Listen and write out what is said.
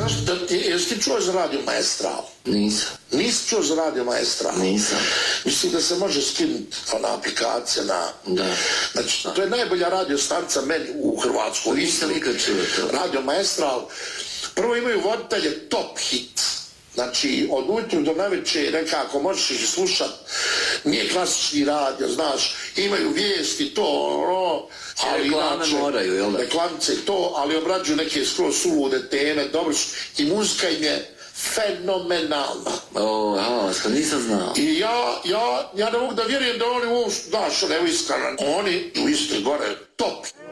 Jesi ti čuo za Radio Maestral? Nisam. Nisi čuo za Radio Maestral? Nisam. Mislim da se može skinuti ona aplikacija na... Da. Znači, to je najbolja radio stanica meni u Hrvatskoj. Nisam nikad čuo to. Radio Maestral. Prvo imaju voditelje top hit. Znači, od ujutru do navečer nekako možeš ih slušat. Nije klasični radio, znaš. Imaju vijesti, to, ali reklame inače, moraju, jel da? reklamice i to, ali obrađuju neke skroz sulude teme, dobro su. I muzika im je fenomenalna. Nisam znao. I ja ne mogu da vjerujem da oni u ovom, znaš, evo iskreno, oni u Istri gore top.